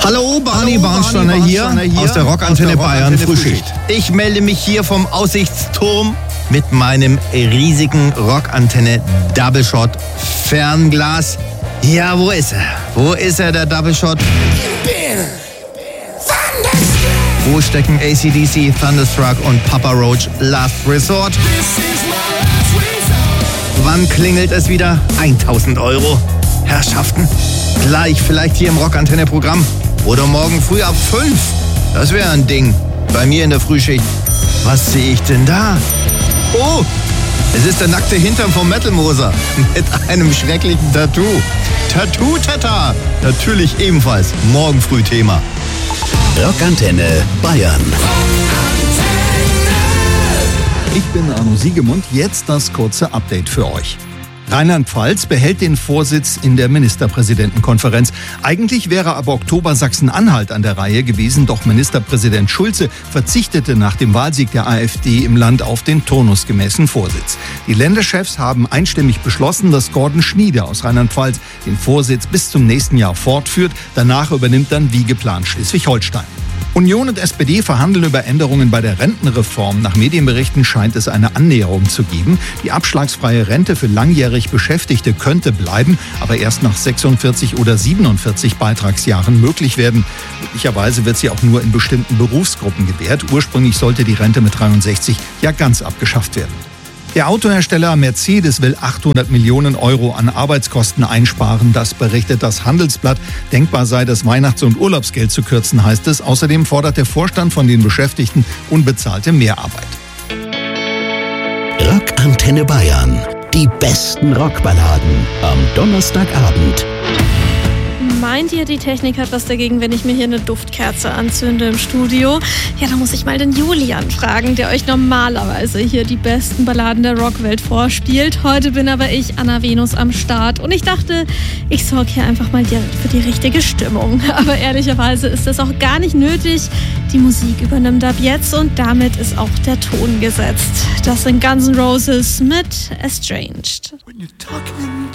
Hallo, Barney Barnsteiner hier aus der Rockantenne Bayern Frühschicht. Ich melde mich hier vom Aussichtsturm mit meinem riesigen Rockantenne Double Shot Fernglas. Ja, wo ist er? Wo ist er, der Double Shot? Wo stecken AC/DC, Thunderstruck und Papa Roach Last Resort? Wann klingelt es wieder? 1000 Euro. Herrschaften, gleich vielleicht hier im Rockantenne-Programm. Oder morgen früh ab 5. Das wäre ein Ding. Bei mir in der Frühschicht. Was sehe ich denn da? Oh, es ist der nackte Hintern vom Metal Moser. Mit einem schrecklichen Tattoo. Tattoo-Tata. Natürlich ebenfalls morgen früh Thema. Rockantenne Bayern. Ich bin Arno Siegemund, jetzt das kurze Update für euch. Rheinland-Pfalz behält den Vorsitz in der Ministerpräsidentenkonferenz. Eigentlich wäre ab Oktober Sachsen-Anhalt an der Reihe gewesen, doch Ministerpräsident Schulze verzichtete nach dem Wahlsieg der AfD im Land auf den turnusgemäßen Vorsitz. Die Länderchefs haben einstimmig beschlossen, dass Gordon Schmiede aus Rheinland-Pfalz den Vorsitz bis zum nächsten Jahr fortführt. Danach übernimmt dann wie geplant Schleswig-Holstein. Union und SPD verhandeln über Änderungen bei der Rentenreform. Nach Medienberichten scheint es eine Annäherung zu geben. Die abschlagsfreie Rente für langjährig Beschäftigte könnte bleiben, aber erst nach 46 oder 47 Beitragsjahren möglich werden. Möglicherweise wird sie auch nur in bestimmten Berufsgruppen gewährt. Ursprünglich sollte die Rente mit 63 ja ganz abgeschafft werden. Der Autohersteller Mercedes will 800 Millionen Euro an Arbeitskosten einsparen. Das berichtet das Handelsblatt. Denkbar sei, das Weihnachts- und Urlaubsgeld zu kürzen, heißt es. Außerdem fordert der Vorstand von den Beschäftigten unbezahlte Mehrarbeit. Rockantenne Bayern. Die besten Rockballaden am Donnerstagabend. Meint ihr, die Technik hat was dagegen, wenn ich mir hier eine Duftkerze anzünde im Studio? Ja, da muss ich mal den Julian fragen, der euch normalerweise hier die besten Balladen der Rockwelt vorspielt. Heute bin aber ich, Anna Venus, am Start und ich dachte, ich sorge hier einfach mal für die richtige Stimmung. Aber ehrlicherweise ist das auch gar nicht nötig. Die Musik übernimmt ab jetzt und damit ist auch der Ton gesetzt. Das sind Guns N' Roses mit Estranged. When you're talking